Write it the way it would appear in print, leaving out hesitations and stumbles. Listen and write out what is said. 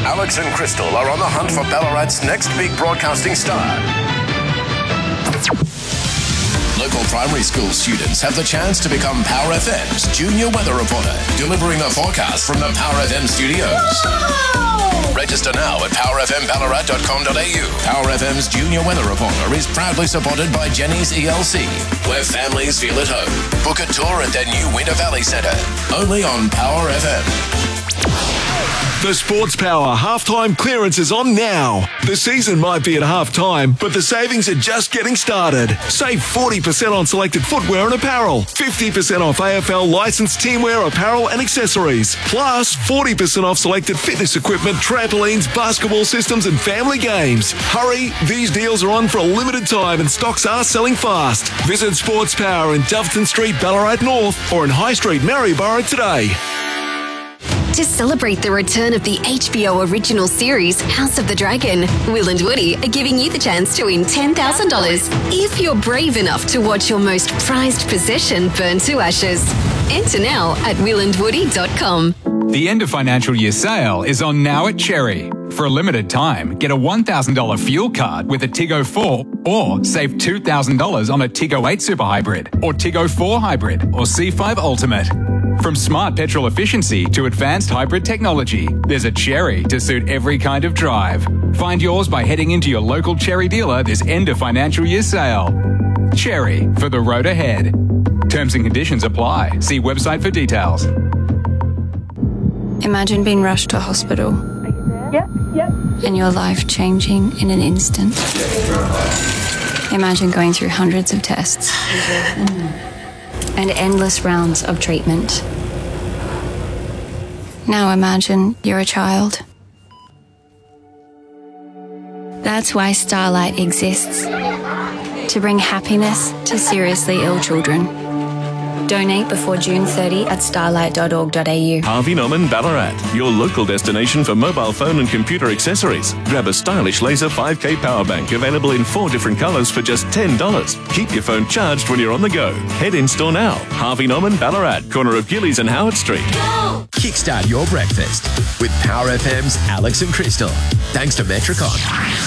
Alex and Crystal are on the hunt for Ballarat's next big broadcasting star. Local primary school students have the chance to become Power FM's junior weather reporter, delivering the forecast from the Power FM studios. Whoa! Register now at powerfmballarat.com.au. Power FM's junior weather reporter is proudly supported by Jenny's ELC, where families feel at home. Book a tour at their new Winter Valley Centre, only on Power FM. The Sports Power halftime clearance is on now. The season might be at halftime, but the savings are just getting started. Save 40% on selected footwear and apparel, 50% off AFL licensed teamwear, apparel and accessories, plus 40% off selected fitness equipment, trampolines, basketball systems and family games. Hurry, these deals are on for a limited time and stocks are selling fast. Visit Sports Power in Doveton Street, Ballarat North or in High Street, Maryborough today. To celebrate the return of the HBO original series, House of the Dragon, Will and Woody are giving you the chance to win $10,000 if you're brave enough to watch your most prized possession burn to ashes. Enter now at willandwoody.com. The end of financial year sale is on now at Cherry. For a limited time, get a $1,000 fuel card with a Tiggo 4 or save $2,000 on a Tiggo 8 Super Hybrid or Tiggo 4 Hybrid or C5 Ultimate. From smart petrol efficiency to advanced hybrid technology, there's a Cherry to suit every kind of drive. Find yours by heading into your local Cherry dealer this end of financial year sale. Cherry, for the road ahead. Terms and conditions apply. See website for details. Imagine being rushed to hospital. Yep. And your life changing in an instant. Imagine going through hundreds of tests. And endless rounds of treatment. Now imagine you're a child. That's why Starlight exists. To bring happiness to seriously ill children. Donate before June 30 at starlight.org.au. Harvey Norman Ballarat, your local destination for mobile phone and computer accessories. Grab a stylish laser 5K power bank available in 4 different colours for just $10. Keep your phone charged when you're on the go. Head in store now. Harvey Norman Ballarat, corner of Gillies and Howard Street. Go! Kickstart your breakfast with Power FM's Alex and Crystal. Thanks to Metricon.